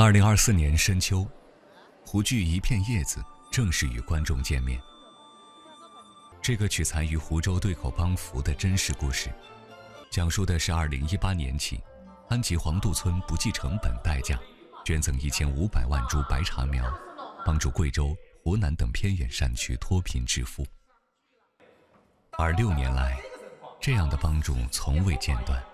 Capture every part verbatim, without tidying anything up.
二零二四年深秋，湖剧《一片叶子》正式与观众见面。这个取材于湖州对口帮扶的真实故事，讲述的是二零一八年起，安吉黄渡村不计成本代价捐赠一千五百万株白茶苗，帮助贵州、湖南等偏远山区脱贫致富。而六年来，这样的帮助从未间断。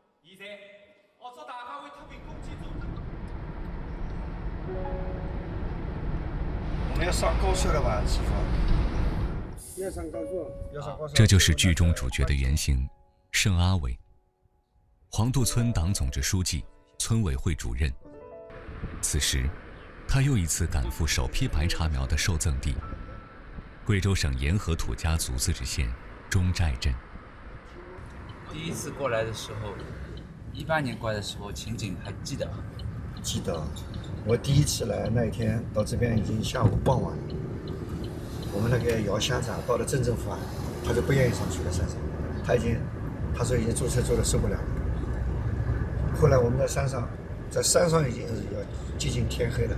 我们要上高速了吧，师傅？要上高速，要上高速。 这就是剧中主角的原型，盛阿伟，黄渡村党总支书记、村委会主任。此时，他又一次赶赴首批白茶苗的受赠地——贵州省沿河土家族自治县中寨镇。 第一次过来的时候，一八年过来的时候，情景还记得？ 记得，我第一次来那一天到这边已经下午傍晚了。我们那个姚乡长到了镇政府啊，他就不愿意上去了山上，他已经，他说已经坐车坐得受不了了。后来我们在山上，在山上已经要接近天黑了。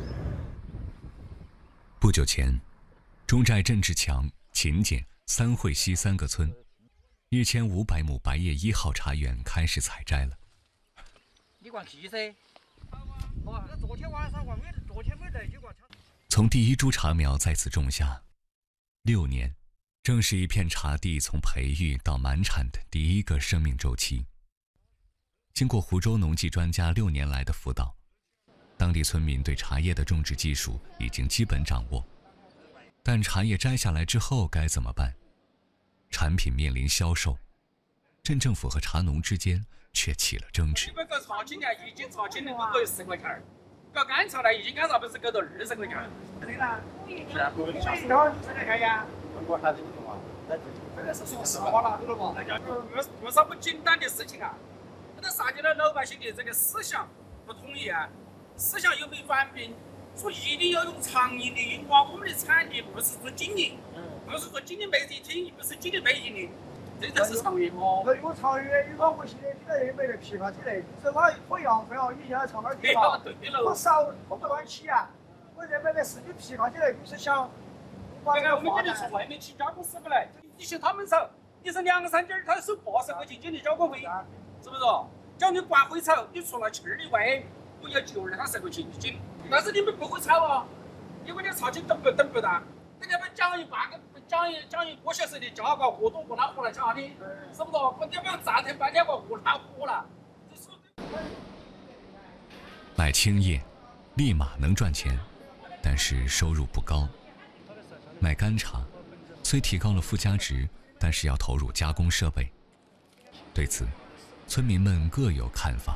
不久前，中寨郑志强、秦简、三会西三个村，一千五百亩白叶一号茶园开始采摘了。 你管气噻？哦，那昨天晚上我没，昨天没来就管。 从第一株茶苗在此种下，六年，正是一片茶地从培育到满产的第一个生命周期。经过湖州农技专家六年来的辅导，当地村民对茶叶的种植技术已经基本掌握。但茶叶摘下来之后该怎么办？产品面临销售，镇政府和茶农之间却起了争执。 你们搞茶青呢，一斤茶青能够搞十块钱儿；搞干茶呢，一斤干茶不是搞到二十块钱儿。对啦，是啊，不会少十块钱呀。我还是不懂啊，这个是说实话了，懂了吧？不不少不简单的事情啊。那啥叫呢？老百姓的这个思想不统一啊，思想又没反变。说一定要用长远的眼光，我们的产业不是做经营，不是说今年没得生意，不是今年没盈利，这才是长远哦。 那有长远，有我现在现在也没得批发起来，这我我要不要？你现在从哪儿批发？ 对了， 我少我不乱起啊！我这边的事情批发起来，就是想把这个我们这里从外面请加工师傅来，你像他们少，你是两三件，他收八十块钱的交工费，是不是？叫你管会炒，你除了气儿以外，我要就二他十块钱一斤。但是你们不会炒啊，因为你茶青等不等不到，人家们讲一半个讲一讲一个小时的价格，货多货难货来抢的，是不是？我这边暂停半天个货难货了。 卖青叶，立马能赚钱，但是收入不高。卖干茶，虽提高了附加值，但是要投入加工设备。对此，村民们各有看法。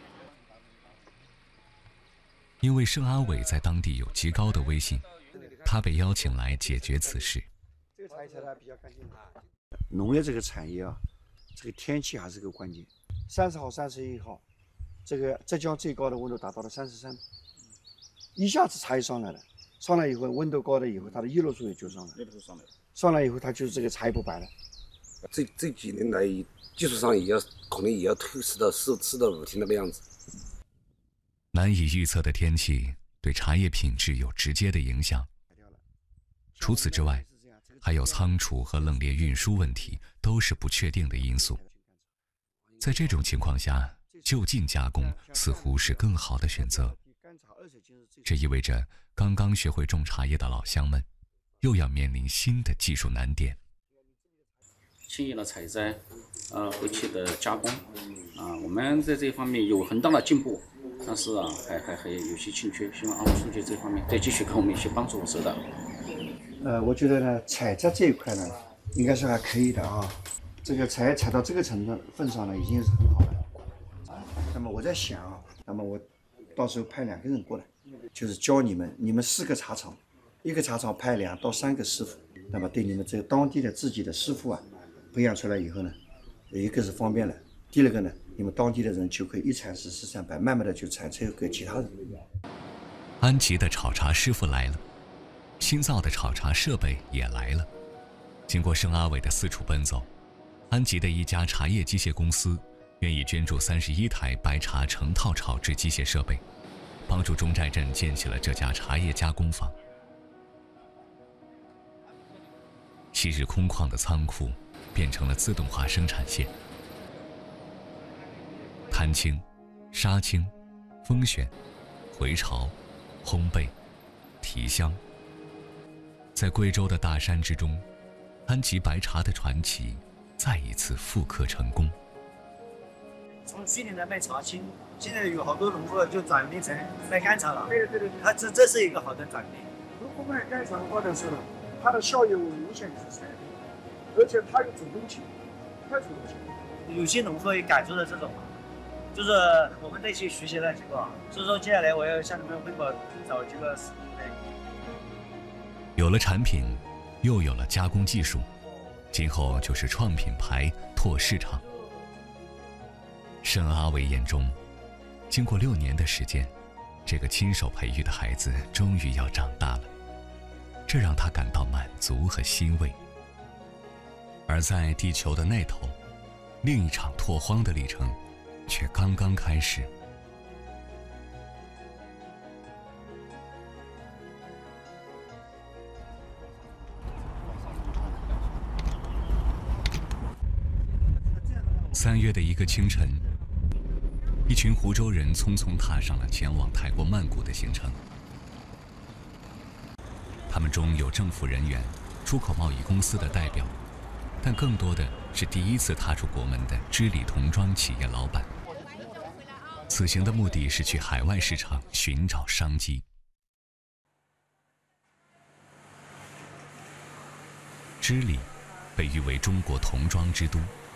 因为盛阿伟在当地有极高的威信，他被邀请来解决此事。 这个采起来比较干净。农业这个产业啊，这个天气还是个关键。三十号、三十一号，这个浙江最高的温度达到了三十三，一下子茶叶上来了，上来以后温度高了以后，它的叶绿素也就上来了，上来了，上来以后它就是这个茶叶不白了。 这这几年来，技术上也要可能也要推迟到四四到五天那个样子。 难以预测的天气对茶叶品质有直接的影响。除此之外，还有仓储和冷链运输问题，都是不确定的因素。在这种情况下，就近加工似乎是更好的选择。这意味着刚刚学会种茶叶的老乡们，又要面临新的技术难点。 青叶的采摘，呃，后期的加工，啊，我们在这方面有很大的进步。但是啊，还还还有些欠缺，希望阿伟书记这方面再继续给我们一些帮助指导。 呃，我觉得呢，采摘这一块呢，应该是还可以的啊。这个采采到这个程度份上呢，已经是很好了。那么我在想啊，那么我到时候派两个人过来，就是教你们，你们四个茶厂，一个茶厂派两到三个师傅，那么对你们这个当地的自己的师傅啊，培养出来以后呢，一个是方便了，第二个呢。你们当地的人就可以一传十，十传百，慢慢的就传授给其他人。 安吉的炒茶师傅来了，新造的炒茶设备也来了。经过盛阿伟的四处奔走，安吉的一家茶叶机械公司愿意捐助三十一台白茶成套炒制机械设备， 帮助中寨镇建起了这家茶叶加工坊。昔日空旷的仓库变成了自动化生产线，摊青、杀青、风选、回潮、烘焙、提香，在贵州的大山之中，安吉白茶的传奇再一次复刻成功。 从去年的卖茶青，现在有好多农户就转变成卖干茶了。对对对，它这这是一个好的转变。 如果卖干茶的话呢，是它的效益无限提升，而且它有主动性，太主动性。 有些农户也感受到这种，就是我们这些学习了这个，所以说接下来我要向你们汇报找这个。 有了产品，又有了加工技术，今后就是创品牌、拓市场。盛阿伟眼中，经过六年的时间，这个亲手培育的孩子终于要长大了，这让他感到满足和欣慰。而在地球的那头，另一场拓荒的历程却刚刚开始。三月的一个清晨，一群湖州人匆匆踏上了前往泰国曼谷的行程。他们中有政府人员、出口贸易公司的代表，但更多的是第一次踏出国门的织里童装企业老板。此行的目的是去海外市场寻找商机。织里被誉为中国童装之都。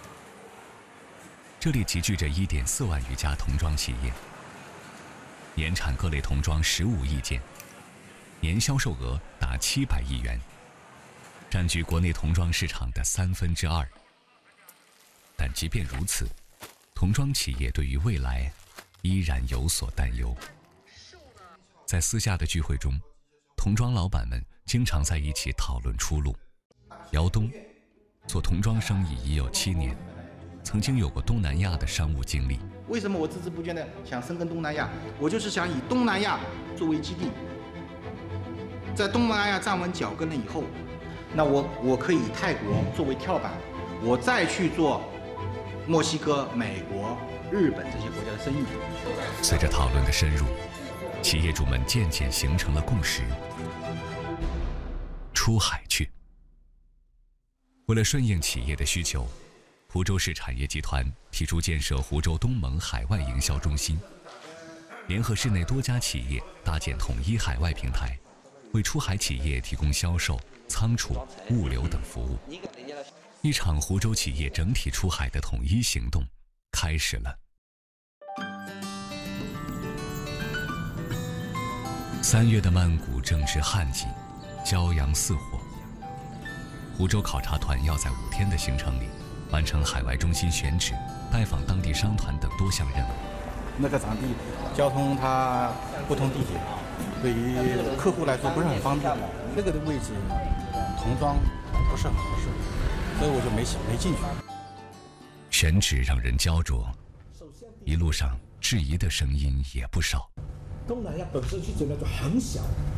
这里集聚着 一点四万余家童装企业，年产各类童装十五亿件，年销售额达七百亿元，占据国内童装市场的三分之二。但即便如此，童装企业对于未来依然有所担忧。在私下的聚会中，童装老板们经常在一起讨论出路。姚东做童装生意已有七年。曾经有过东南亚的商务经历。 为什么我孜孜不倦地想深耕东南亚？我就是想以东南亚作为基地，在东南亚站稳脚跟了以后，那我我可以以泰国作为跳板，我再去做墨西哥、美国、日本这些国家的生意。 随着讨论的深入，企业主们渐渐形成了共识：出海去。为了顺应企业的需求，湖州市产业集团提出建设湖州东盟海外营销中心，联合市内多家企业搭建统一海外平台，为出海企业提供销售、仓储、物流等服务。一场湖州企业整体出海的统一行动开始了。三月的曼谷正值旱季，骄阳似火。湖州考察团要在五天的行程里完成海外中心选址、拜访当地商团等多项任务。 那个场地交通它不通地铁，对于客户来说不是很方便。那个的位置童装不是很合适，所以我就没没进去。 选址让人焦灼，一路上质疑的声音也不少。 东南亚本身需求量就很小，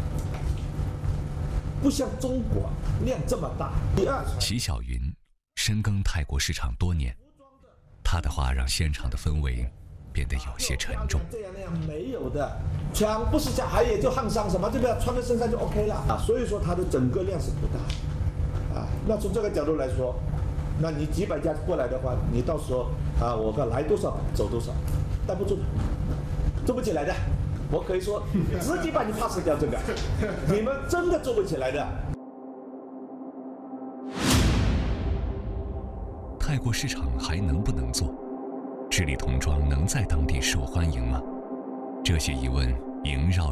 不像中国量这么大。第二， 齐小云深耕泰国市场多年，他的话让现场的氛围变得有些沉重。 这样那样没有的，全部是小孩也就焊上什么，这个穿在身上就 OK 了啊。所以说它的整个量是不大啊。那从这个角度来说，那你几百家过来的话，你到时候啊，我们来多少走多少，带不住，做不起来的。我可以说直接把你 pass 掉这个，你们真的做不起来的。 泰国市场还能不能做？织里童装能在当地受欢迎吗？这些疑问萦绕